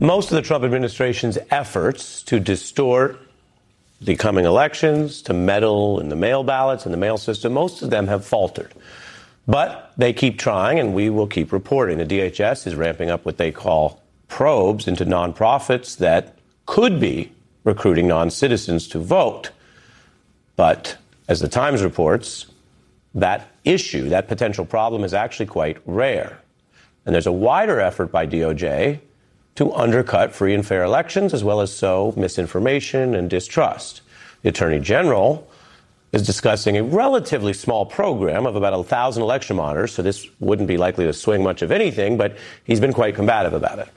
most of the Trump administration's efforts to distort the coming elections, to meddle in the mail ballots and the mail system, most of them have faltered. But they keep trying, and we will keep reporting. The DHS is ramping up what they call probes into nonprofits that could be recruiting non-citizens to vote. But as the Times reports, that issue, that potential problem is actually quite rare. And there's a wider effort by DOJ to undercut free and fair elections, as well as sow misinformation and distrust. The Attorney General is discussing a relatively small program of about 1,000 election monitors, so this wouldn't be likely to swing much of anything, but he's been quite combative about it.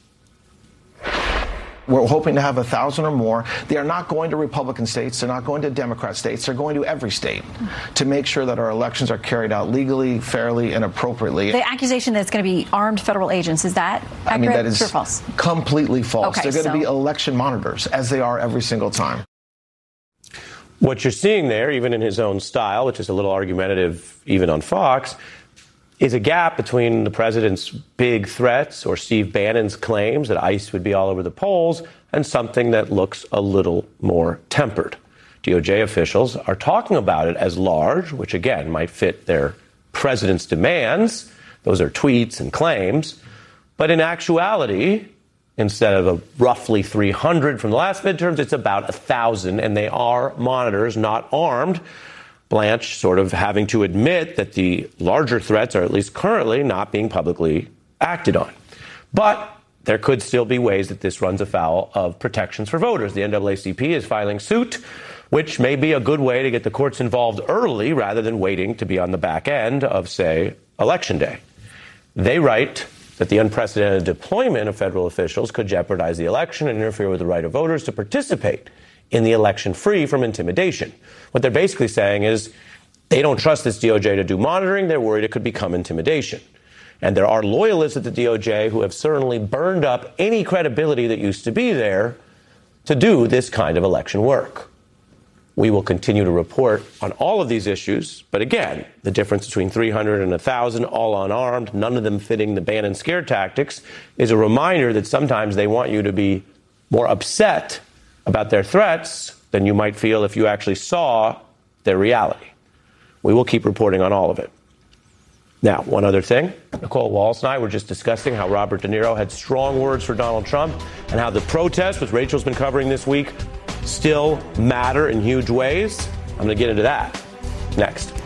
We're hoping to have 1,000 or more. They are not going to Republican states. They're not going to Democrat states. They're going to every state to make sure that our elections are carried out legally, fairly, and appropriately. The accusation that it's going to be armed federal agents, is that accurate? I mean, that is or false? Completely false. Okay, they're going to be election monitors, as they are every single time. What you're seeing there, even in his own style, which is a little argumentative even on Fox, is a gap between the president's big threats or Steve Bannon's claims that ICE would be all over the polls and something that looks a little more tempered. DOJ officials are talking about it as large, which again might fit their president's demands. Those are tweets and claims. But in actuality, instead of a roughly 300 from the last midterms, it's about 1,000, and they are monitors, not armed. Blanche sort of having to admit that the larger threats are at least currently not being publicly acted on. But there could still be ways that this runs afoul of protections for voters. The NAACP is filing suit, which may be a good way to get the courts involved early rather than waiting to be on the back end of, say, Election Day. They write that the unprecedented deployment of federal officials could jeopardize the election and interfere with the right of voters to participate in the election free from intimidation. What they're basically saying is they don't trust this DOJ to do monitoring. They're worried it could become intimidation. And there are loyalists at the DOJ who have certainly burned up any credibility that used to be there to do this kind of election work. We will continue to report on all of these issues. But again, the difference between 300 and 1,000, all unarmed, none of them fitting the Bannon scare tactics, is a reminder that sometimes they want you to be more upset about their threats than you might feel if you actually saw their reality. We will keep reporting on all of it. Now, one other thing. Nicole Waltz and I were just discussing how Robert De Niro had strong words for Donald Trump and how the protests, which Rachel's been covering this week, still matter in huge ways. I'm going to get into that next.